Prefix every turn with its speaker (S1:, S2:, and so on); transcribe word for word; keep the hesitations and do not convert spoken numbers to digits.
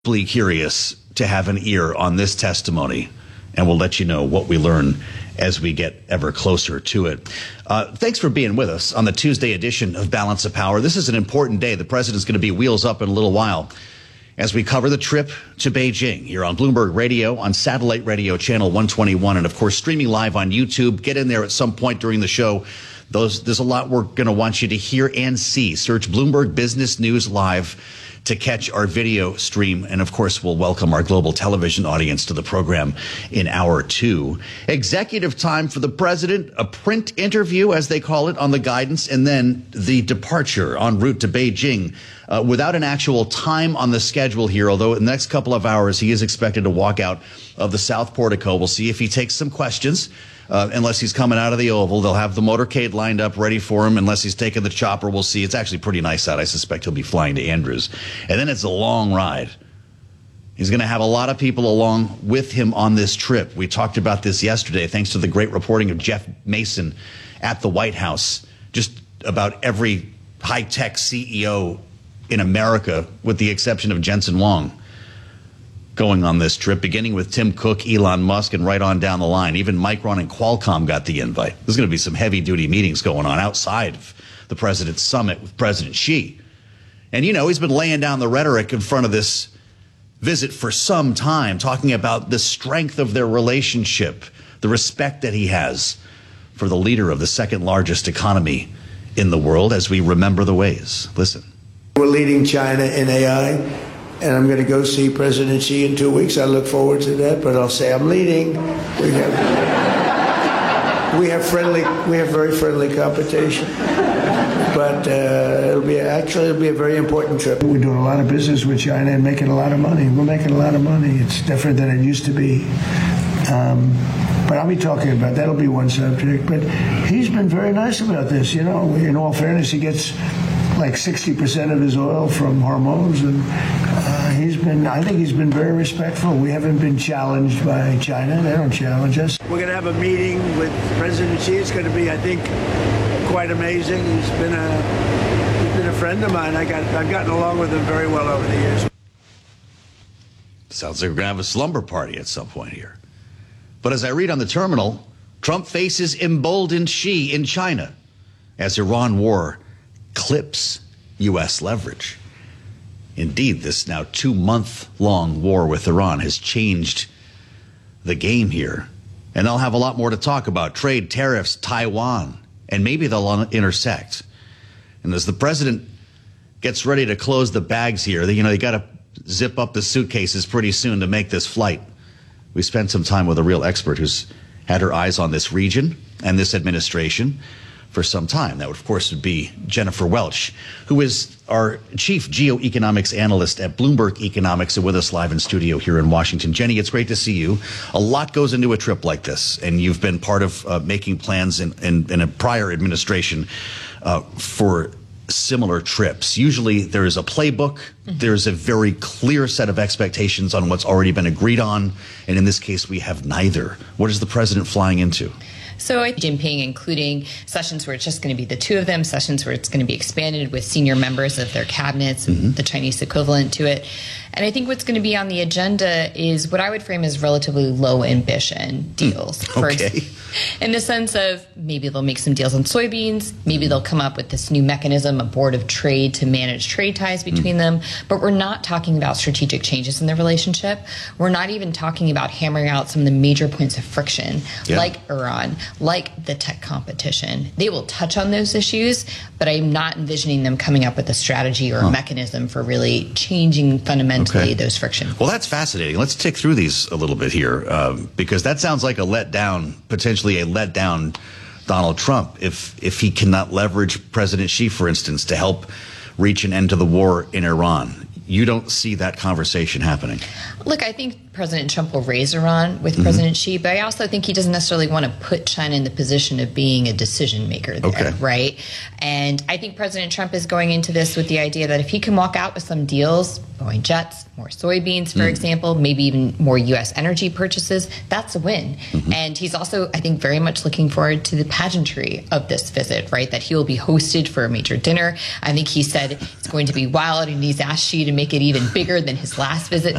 S1: Deeply curious to have an ear on this testimony, and we'll let you know what we learn as we get ever closer to it. Uh, thanks for being with us on the Tuesday edition of Balance of Power. This is an important day. The president's going to be wheels up in a little while as we cover the trip to Beijing here on Bloomberg Radio, on satellite radio channel one twenty-one, and of course streaming live on YouTube. Get in there at some point during the show. Those, there's a lot we're going to want you to hear and see. Search Bloomberg Business News Live to catch our video stream. And of course, we'll welcome our global television audience to the program in hour two. Executive time for the president, a print interview, as they call it, on the guidance, and then the departure en route to Beijing uh, without an actual time on the schedule here. Although in the next couple of hours, he is expected to walk out of the South Portico. We'll see if he takes some questions. Uh, unless he's coming out of the Oval, they'll have the motorcade lined up ready for him. Unless he's taking the chopper, we'll see. It's actually pretty nice out. I suspect he'll be flying to Andrews. And then it's a long ride. He's going to have a lot of people along with him on this trip. We talked about this yesterday, thanks to the great reporting of Jeff Mason at the White House. Just about every high-tech C E O in America, with the exception of Jensen Huang, going on this trip, beginning with Tim Cook, Elon Musk, and right on down the line. Even Micron and Qualcomm got the invite. There's going to be some heavy-duty meetings going on outside of the president's summit with President Xi. And, you know, he's been laying down the rhetoric in front of this visit for some time, talking about the strength of their relationship, the respect that he has for the leader of the second-largest economy in the world, as we remember the ways. Listen.
S2: We're leading China in A I. And I'm going to go see President Xi in two weeks. I look forward to that, but I'll say I'm leading. We have, we have friendly, we have very friendly competition. But uh, it'll be actually it'll be a very important trip. We're doing a lot of business with China and making a lot of money. We're making a lot of money. It's different than it used to be. Um, but I'll be talking about that'll be one subject. But he's been very nice about this. You know, in all fairness, he gets like sixty percent of his oil from Hormuz, and uh, he's been, I think he's been very respectful. We haven't been challenged by China. They don't challenge us. We're going to have a meeting with President Xi. It's going to be, I think, quite amazing. He's been a, he's been a friend of mine. I got, I've gotten along with him very well over the years.
S1: Sounds like we're going to have a slumber party at some point here. But as I read on the terminal, Trump faces emboldened Xi in China as Iran war clips U S leverage. Indeed, this now two-month-long war with Iran has changed the game here. And they'll have a lot more to talk about. Trade, tariffs, Taiwan, and maybe they'll intersect. And as the president gets ready to close the bags here, you know, you got to zip up the suitcases pretty soon to make this flight. We spent some time with a real expert who's had her eyes on this region and this administration for some time. That, would, of course, would be Jennifer Welch, who is our chief geoeconomics analyst at Bloomberg Economics, and with us live in studio here in Washington. Jenny, it's great to see you. A lot goes into a trip like this, and you've been part of uh, making plans in, in, in a prior administration uh, for similar trips. Usually there is a playbook. Mm-hmm. There's a very clear set of expectations on what's already been agreed on, and in this case, we have neither. What is the president flying into?
S3: So I think Jinping, including sessions where it's just going to be the two of them, sessions where it's going to be expanded with senior members of their cabinets and mm-hmm. the Chinese equivalent to it. And I think what's going to be on the agenda is what I would frame as relatively low ambition deals.
S1: Mm, okay.
S3: For, in the sense of maybe they'll make some deals on soybeans, maybe they'll come up with this new mechanism, a board of trade to manage trade ties between mm. them. But we're not talking about strategic changes in their relationship. We're not even talking about hammering out some of the major points of friction, yeah. like Iran, like the tech competition. They will touch on those issues, but I'm not envisioning them coming up with a strategy or huh. a mechanism for really changing fundamentally okay. those friction.
S1: Well, that's fascinating. Let's tick through these a little bit here, um, because that sounds like a letdown, potentially a letdown Donald Trump, if if he cannot leverage President Xi, for instance, to help reach an end to the war in Iran. You don't see that conversation happening.
S3: Look, I think President Trump will raise Iran with mm-hmm. President Xi, but I also think he doesn't necessarily want to put China in the position of being a decision maker there, okay. right? And I think President Trump is going into this with the idea that if he can walk out with some deals, Boeing jets, more soybeans, for mm. example, maybe even more U S energy purchases, that's a win. Mm-hmm. And he's also, I think, very much looking forward to the pageantry of this visit, right? That he will be hosted for a major dinner. I think he said it's going to be wild, and he's asked Xi to make it even bigger than his last visit.